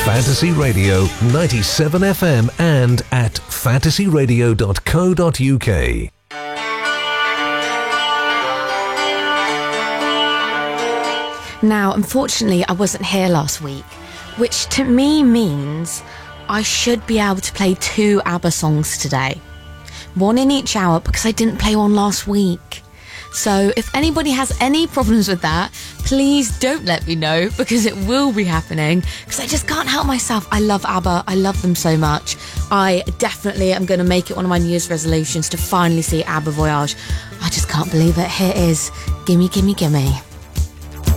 Fantasy Radio 97 FM and at fantasyradio.co.uk. Now, unfortunately, I wasn't here last week, which to me means I should be able to play 2 ABBA songs today. 1 in each hour because I didn't play one last week. So if anybody has any problems with that, please don't let me know, because it will be happening, because I just can't help myself. I love ABBA. I love them so much. I definitely am going to make it one of my New Year's resolutions to finally see ABBA Voyage. I just can't believe it. Here it is. Gimme, gimme, gimme.